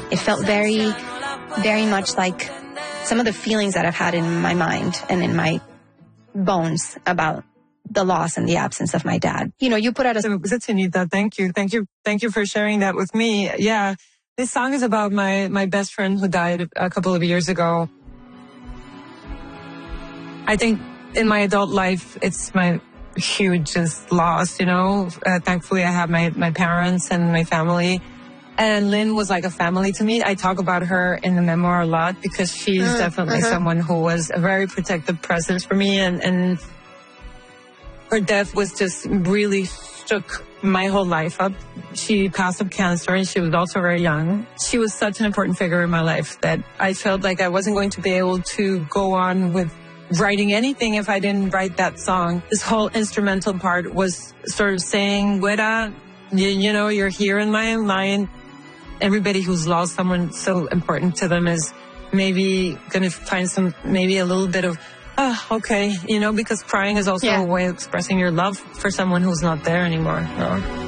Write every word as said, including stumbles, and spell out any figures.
It felt very, very much like some of the feelings that I've had in my mind and in my bones about the loss and the absence of my dad. You know, you put out a... Anita, thank you. Thank you. Thank you for sharing that with me. Yeah. This song is about my, my best friend who died a couple of years ago. I think in my adult life, it's my hugest loss, you know. Uh, thankfully, I have my, my parents and my family. And Lynn was like a family to me. I talk about her in the memoir a lot because she's uh, definitely uh-huh. someone who was a very protective presence for me. And, and her death was just really shook my whole life up. She passed of cancer and she was also very young. She was such an important figure in my life that I felt like I wasn't going to be able to go on with writing anything if I didn't write that song. This whole instrumental part was sort of saying, Wera, you, you know, you're here in my mind. Everybody who's lost someone so important to them is maybe going to find some, maybe a little bit of, oh, okay, you know, because crying is also yeah. a way of expressing your love for someone who's not there anymore. No?